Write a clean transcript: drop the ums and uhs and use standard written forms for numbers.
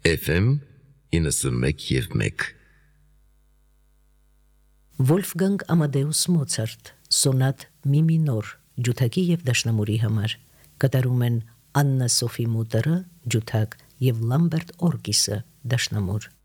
FM 91.1 Վոլֆգանգ Ամադեուս Մոցարտ, սոնատ մի մինոր, ջութակի և դաշնամուրի համար, կատարում են Աննա Սոֆի Մուտերը, ջութակ և Լամբերտ Օրկիսը, դաշնամուր։